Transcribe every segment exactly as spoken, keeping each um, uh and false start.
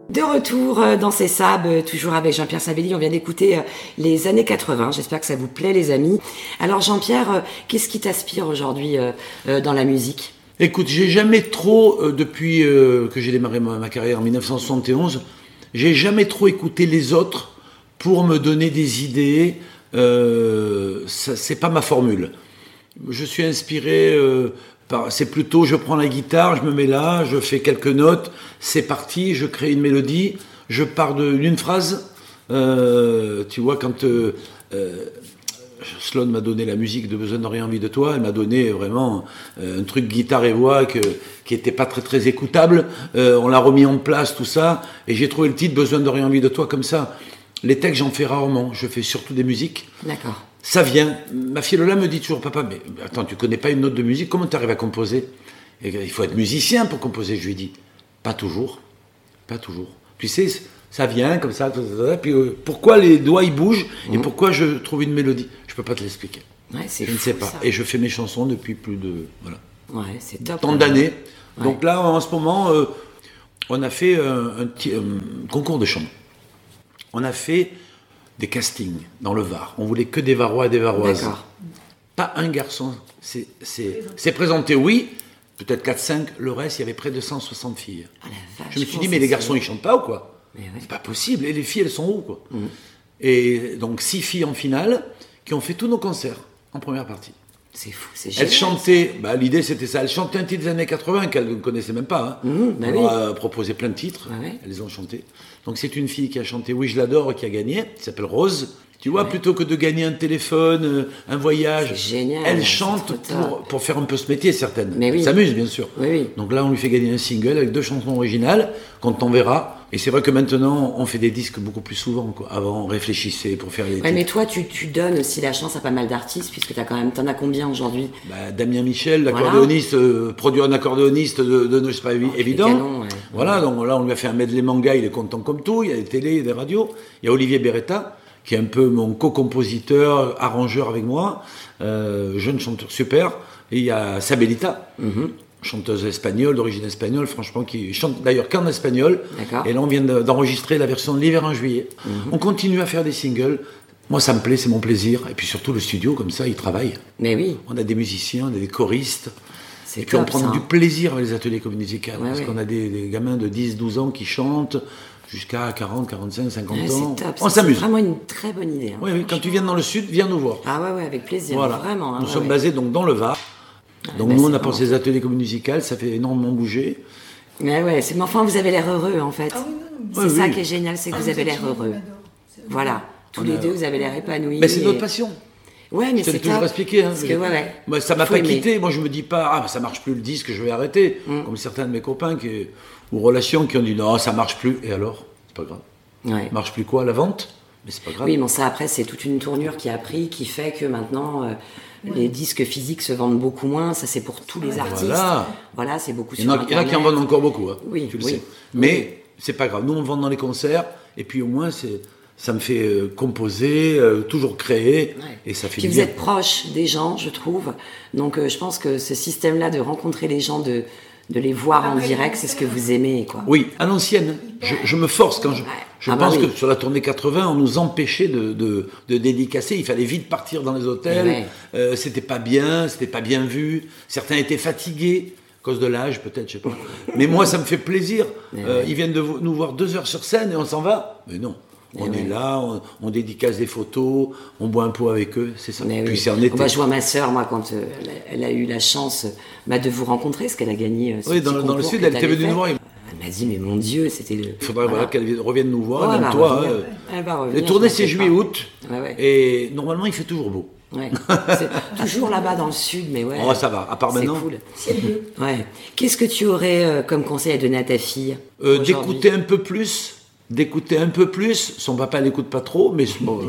De retour dans ces sables, toujours avec Jean-Pierre Savelli, on vient d'écouter les années quatre-vingts, j'espère que ça vous plaît les amis. Alors Jean-Pierre, qu'est-ce qui t'aspire aujourd'hui dans la musique ? Écoute, j'ai jamais trop, euh, depuis euh, que j'ai démarré ma, ma carrière en dix-neuf cent soixante et onze, j'ai jamais trop écouté les autres pour me donner des idées, euh, ça, c'est pas ma formule. Je suis inspiré... Euh, C'est plutôt, je prends la guitare, je me mets là, je fais quelques notes, c'est parti, je crée une mélodie, je pars d'une phrase. Euh, tu vois, quand euh, euh, Sloan m'a donné la musique de Besoin de rien, envie de toi, elle m'a donné vraiment euh, un truc guitare et voix que, qui n'était pas très très écoutable. Euh, on l'a remis en place, tout ça, et j'ai trouvé le titre Besoin de rien, envie de toi comme ça. Les textes, j'en fais rarement, je fais surtout des musiques. D'accord. Ça vient. Ma fille Lola me dit toujours, papa, mais attends, tu connais pas une note de musique, comment tu arrives à composer ? Et il faut être musicien pour composer. Je lui dis, pas toujours, pas toujours. Tu sais, ça vient comme ça, puis euh, pourquoi les doigts ils bougent et mmh. pourquoi je trouve une mélodie ? Je peux pas te l'expliquer. Ouais, c'est je fou, ne sais pas. Ça. Et je fais mes chansons depuis plus de voilà. Ouais, c'est top. Tant d'années. Ouais. Donc là, en ce moment, euh, on a fait euh, un petit euh, concours de chant. On a fait des castings dans le Var. On voulait que des Varois et des Varoises. D'accord. Pas un garçon. C'est, c'est, c'est présenté, oui, peut-être quatre cinq. Le reste, il y avait près de cent soixante filles. Ah, la vache, je me suis dit, mais les garçons, ils chantent pas ou quoi ? Mais ouais. C'est pas possible. Et les filles, elles sont où, quoi ? Mmh. Et donc, six filles en finale qui ont fait tous nos concerts en première partie. C'est fou, c'est génial. Elles chantaient, bah, l'idée c'était ça, elles chantaient un titre des années quatre-vingts qu'elles ne connaissaient même pas. Hein. Mmh, bah On oui. leur a proposé plein de titres, bah ouais. elles les ont chantés. Donc c'est une fille qui a chanté Oui, je l'adore, qui a gagné, qui s'appelle Rose. Tu vois, ouais. plutôt que de gagner un téléphone, un voyage, c'est génial, elle chante pour, pour faire un peu ce métier, certaines. Mais oui. Elle s'amuse, bien sûr. Oui, oui. Donc là, on lui fait gagner un single avec deux chansons originales, qu'on t'enverra. Et c'est vrai que maintenant, on fait des disques beaucoup plus souvent, quoi. Avant, on réfléchissait pour faire les ouais, titres. mais toi, tu, tu donnes aussi la chance à pas mal d'artistes, puisque t'as quand même, t'en as combien aujourd'hui ? Bah, Damien Michel, l'accordéoniste, voilà. euh, produire un accordéoniste de, de, de c'est pas oh, évident. Canon, ouais. Voilà, donc là, on lui a fait un medley manga, il est content comme tout. Il y a des télés, il y a des radios. Il y a Olivier Beretta, qui est un peu mon co-compositeur, arrangeur avec moi, euh, jeune chanteur super. Et il y a Sabelita, mm-hmm. chanteuse espagnole, d'origine espagnole, franchement, qui chante d'ailleurs qu'en espagnol. D'accord. Et là, on vient de, d'enregistrer la version de l'hiver en juillet. Mm-hmm. On continue à faire des singles. Moi, ça me plaît, c'est mon plaisir. Et puis surtout, le studio, comme ça, il travaille. Mais oui. On a des musiciens, on a des choristes. C'est et puis top, on prend ça. du plaisir avec les ateliers comédie musicale. Ouais, parce ouais. qu'on a des, des gamins de dix douze ans qui chantent jusqu'à quarante, quarante-cinq, cinquante ouais, ans. C'est top. On ça, s'amuse. C'est vraiment une très bonne idée. Hein, oui, oui, quand tu viens dans le sud, viens nous voir. Ah ouais, ouais, avec plaisir. Voilà. Vraiment. Hein, nous ouais, sommes ouais. basés donc dans le Var. Ah, donc bah, nous, on a vraiment... pensé les ateliers comédie musicale, ça fait énormément bouger. Mais ouais, c'est... mais enfin, vous avez l'air heureux en fait. Ah, oui, non, c'est oui, ça oui. qui est génial, c'est que ah, vous avez l'air heureux. Voilà, tous on les a... deux, vous avez l'air épanouis. Mais c'est et... notre passion. Ouais, mais je c'est toujours top. expliqué. Hein. Que, ouais, ouais. Moi, ça m'a Faut pas aimer. quitté. Moi, je me dis pas, ah, ça marche plus le disque, je vais arrêter. Mm. Comme certains de mes copains qui, ou relations qui ont dit non, ça marche plus. Et alors, c'est pas grave. Ouais. Marche plus quoi, la vente ? Mais c'est pas grave. Oui, mais ça après, c'est toute une tournure qui a pris, qui fait que maintenant. Euh, Les disques physiques se vendent beaucoup moins, ça c'est pour tous les artistes. Voilà, voilà c'est beaucoup sur Internet. Il y en a qui en vendent encore beaucoup, hein, oui, tu le oui. sais. Mais oui. c'est pas grave, nous on vend dans les concerts, et puis au moins c'est, ça me fait euh, composer, euh, toujours créer, ouais. et ça fait puis du vous bien. Êtes proche des gens, je trouve, donc euh, je pense que ce système-là de rencontrer les gens, de, de les voir en direct, c'est ce que vous aimez, quoi. Oui, à l'ancienne, je, je me force quand je... Ouais. Je ah pense bah oui. que sur la tournée quatre-vingts, on nous empêchait de, de, de dédicacer. Il fallait vite partir dans les hôtels. Ouais. Euh, c'était pas bien, c'était pas bien vu. Certains étaient fatigués à cause de l'âge, peut-être, je sais pas. Mais moi, ça me fait plaisir. Euh, ouais. Ils viennent de nous voir deux heures sur scène et on s'en va. Mais non. On Mais est ouais. là, on, on dédicace des photos, on boit un pot avec eux, c'est ça. Mais Puis oui. c'est en été. Bah, je vois ma sœur, moi, quand euh, elle, a, elle a eu la chance bah, de vous rencontrer, parce qu'elle a gagné. Euh, ce oui, dans, dans le sud, elle était venue nous voir. Elle m'a dit, mais mon Dieu, c'était le... Il faudrait voilà. voilà, qu'elle revienne nous voir, oh, même toi. Revenir. Euh, elle va revenir. Les tournées, c'est juillet-août. Ouais, ouais. Et normalement, il fait toujours beau. Ouais. C'est toujours là-bas dans le sud, mais ouais. Oh, ça va, à part maintenant. C'est cool. Ouais. Qu'est-ce que tu aurais euh, comme conseil à donner à ta fille euh, D'écouter un peu plus. D'écouter un peu plus. Son papa l'écoute pas trop, mais bon,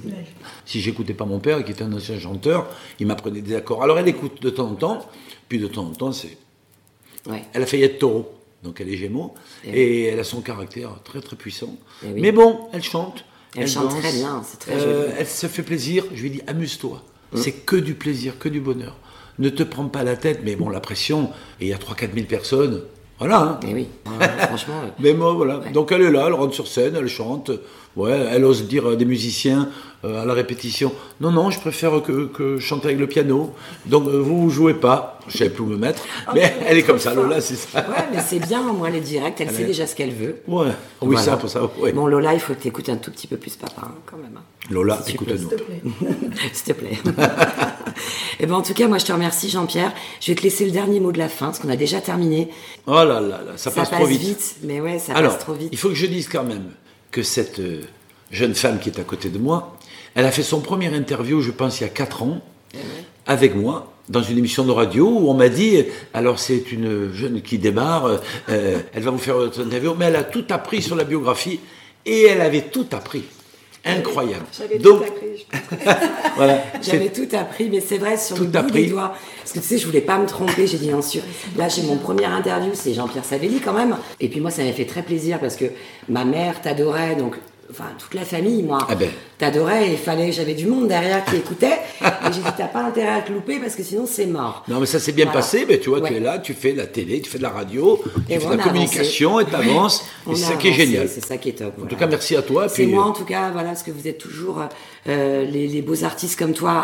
si j'écoutais pas mon père, qui était un ancien chanteur, il m'apprenait des accords. Alors elle écoute de temps en temps, puis de temps en temps, c'est. Ouais. Elle a failli être taureau, donc elle est gémeaux, et, et elle a son caractère très très puissant. Oui. Mais bon, elle chante. Elle, elle chante danse, très bien, c'est très euh, joli. Elle se fait plaisir, je lui dis amuse-toi. Mmh. C'est que du plaisir, que du bonheur. Ne te prends pas la tête, mais bon, la pression, et il y a trois à quatre mille personnes, Voilà. Hein. Mais oui, euh, franchement. euh, Mais moi, voilà. Ouais. Donc elle est là, elle rentre sur scène, elle chante. Ouais, elle ose dire à des musiciens euh, à la répétition, non, non, je préfère que, que chanter avec le piano. Donc euh, vous, vous jouez pas. Je savais plus où me mettre. Oh, mais mais elle est trop comme ça, fort. Lola, c'est ça. Ouais, mais c'est bien, moi, elle est directe, elle, Elle sait est- déjà ce qu'elle veut. Ouais. Oui, Voilà. ça, pour ça. Ouais. Bon, Lola, il faut que tu écoutes un tout petit peu plus papa, hein, quand même. hein. Lola, Si tu peux, écoute-nous. S'il te plaît. Et ben, en tout cas, moi, je te remercie, Jean-Pierre. Je vais te laisser le dernier mot de la fin, parce qu'on a déjà terminé. Oh là là, là ça, Ça passe, passe trop vite. vite, mais ouais, ça Alors, passe trop vite. il faut que je dise quand même que cette euh, jeune femme qui est à côté de moi, elle a fait son premier interview, je pense, il y a quatre ans, avec moi, dans une émission de radio, où on m'a dit, alors c'est une jeune qui démarre, euh, elle va vous faire votre interview, mais elle a tout appris sur la biographie, et elle avait tout appris. Incroyable. J'avais Donc, tout appris, je pense. voilà, J'avais c'est- tout appris, mais c'est vrai, sur Tout le bout appris. des doigts. Parce que tu sais, je voulais pas me tromper, j'ai dit bien sûr. Là, j'ai mon premier interview, c'est Jean-Pierre Savelli quand même. Et puis moi, ça m'a fait très plaisir parce que ma mère t'adorait, donc, enfin, toute la famille, moi, Ah ben. t'adorait et il fallait, j'avais du monde derrière qui écoutait. Et j'ai dit, t'as pas intérêt à te louper parce que sinon, c'est mort. Non, mais ça s'est bien Voilà. passé, mais tu vois, tu Ouais. es là, tu fais de la télé, tu fais de la radio, tu Et fais on de la a communication, avancé. et tu avances, On et c'est a ça qui est avancé, génial. C'est ça qui est top. En tout cas, merci à toi. C'est puis, moi, euh, en tout cas, voilà, parce que vous êtes toujours euh, les, les beaux artistes comme toi